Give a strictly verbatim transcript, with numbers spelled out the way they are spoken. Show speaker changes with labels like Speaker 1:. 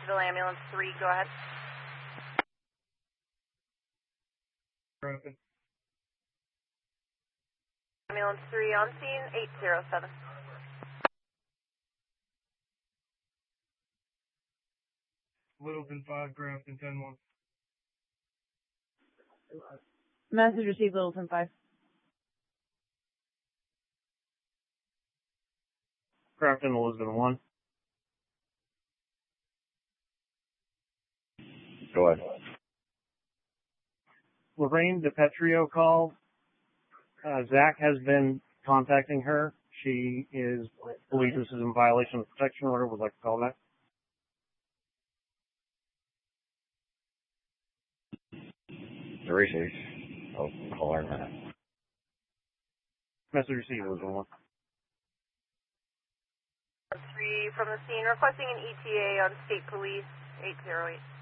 Speaker 1: Edgeville Ambulance three, go ahead.
Speaker 2: Broken.
Speaker 1: Ambulance three on scene, eight zero seven.
Speaker 2: Littleton five, Grafton ten one.
Speaker 3: Message received, Littleton five.
Speaker 2: Grafton Elizabeth one.
Speaker 4: Go ahead.
Speaker 2: Lorraine DePetrio call. Uh, Zach has been contacting her. She is, believes this is in violation of the protection order. Would like to call that.
Speaker 4: The research. I'll call her now.
Speaker 2: Message received, Elizabeth one.
Speaker 1: three from the scene, requesting an E T A on State Police, eight zero eight.